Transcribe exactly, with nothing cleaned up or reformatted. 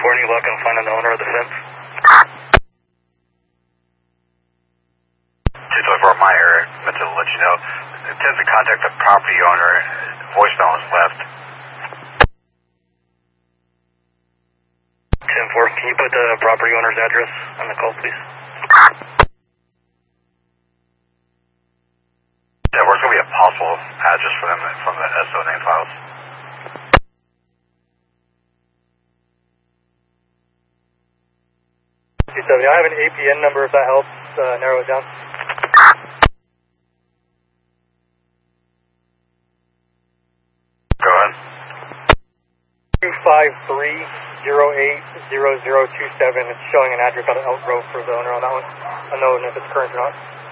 four, any luck on finding the owner of the fence? two twenty-four, my area, meant to let you know. It tends to contact the property owner. Voicemail is left. ten four, can you put the property owner's address on the call, please? Yeah, where's going to be a possible address for them from the S O name files? two seventy, I have an A P N number if that helps uh, narrow it down. Go ahead. two five three, zero eight, zero zero two seven. It's showing an address out of Elk Grove for the owner on that one. Unknown if it's current or not.